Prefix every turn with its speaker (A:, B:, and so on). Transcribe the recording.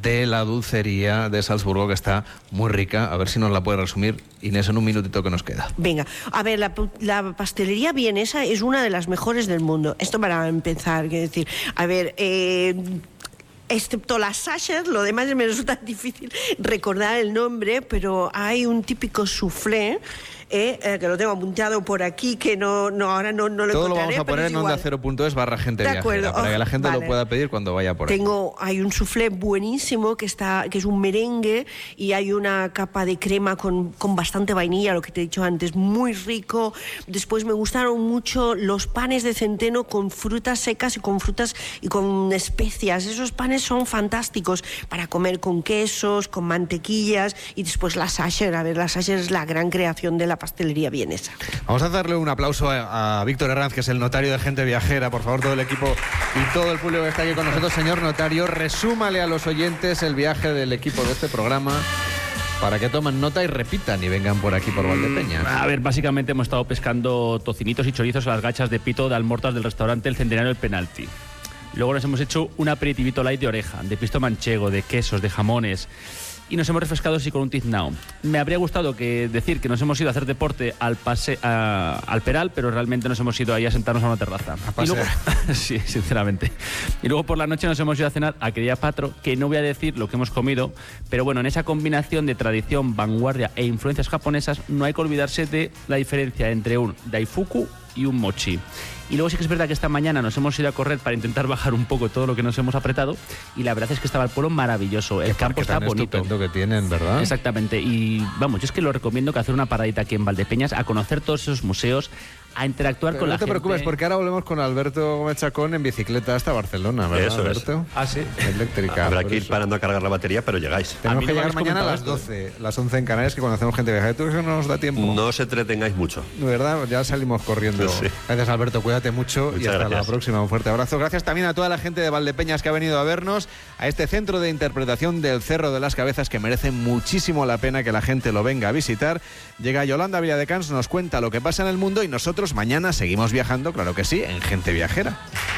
A: de la dulcería de Salzburgo, que está muy rica. A ver si nos la puede resumir Inés en un minutito que nos queda.
B: Venga, a ver, la pastelería vienesa es una de las mejores del mundo. Esto para empezar, quiero decir, a ver, excepto las Sacher, lo demás me resulta difícil recordar el nombre, pero hay un típico soufflé, que lo tengo apuntado por aquí, que ahora no lo
A: todo
B: encontraré.
A: Lo vamos a poner en onda0.es/gente viajera, para que la gente lo pueda pedir cuando vaya por ahí.
B: Hay un soufflé buenísimo que es un merengue y hay una capa de crema con bastante vainilla, lo que te he dicho antes, muy rico. Después me gustaron mucho los panes de centeno con frutas secas y con frutas y con especias. Esos panes son fantásticos para comer con quesos, con mantequillas. Y después la Sacher. A ver, la Sacher es la gran creación de la pastelería vienesa.
A: Vamos a darle un aplauso a Víctor Herranz, que es el notario de Gente Viajera. Por favor, todo el equipo y todo el público que está aquí con nosotros. Señor notario, resúmale a los oyentes el viaje del equipo de este programa para que tomen nota y repitan y vengan por aquí, por Valdepeñas.
C: A ver, básicamente hemos estado pescando tocinitos y chorizos a las gachas de pito de almortas del restaurante El Centenario del Penalti. Luego nos hemos hecho un aperitivito light de oreja, de pisto manchego, de quesos, de jamones. Y nos hemos refrescado así con un tiznao. Me habría gustado decir que nos hemos ido a hacer deporte al Peral, pero realmente nos hemos ido ahí a sentarnos a una terraza.
A: Y luego,
C: sí, sinceramente. Y luego por la noche nos hemos ido a cenar a Querida Patro, que no voy a decir lo que hemos comido, pero bueno, en esa combinación de tradición, vanguardia e influencias japonesas, no hay que olvidarse de la diferencia entre un daifuku y un mochi. Y luego sí que es verdad que esta mañana nos hemos ido a correr para intentar bajar un poco todo lo que nos hemos apretado, y la verdad es que estaba el pueblo maravilloso. El campo está bonito.
A: Que tienen, ¿verdad?
C: Exactamente. Y vamos, yo es que lo recomiendo, que hacer una paradita aquí en Valdepeñas, a conocer todos esos museos, a interactuar con la gente.
A: No te preocupes, porque ahora volvemos con Alberto Gómez Chacón en bicicleta hasta Barcelona, ¿verdad,
D: eso
A: Alberto?
D: Sí.
A: Eléctrica.
D: Habrá que ir parando a cargar la batería, pero llegáis.
A: Tenemos que llegar mañana a las 12, las 11 en Canarias, que cuando hacemos Gente Viajera. ¿Tú crees que no nos da tiempo?
D: No os entretengáis mucho.
A: ¿Verdad? Ya salimos corriendo.
D: Sí.
A: Gracias, Alberto. Cuídate mucho.
D: Muchas
A: y hasta
D: gracias.
A: la próxima. Un fuerte abrazo. Gracias también a toda la gente de Valdepeñas que ha venido a vernos a este centro de interpretación del Cerro de las Cabezas, que merece muchísimo la pena que la gente lo venga a visitar. Llega Yolanda Villadecans, nos cuenta lo que pasa en el mundo, y nosotros mañana seguimos viajando, claro que sí, en Gente Viajera.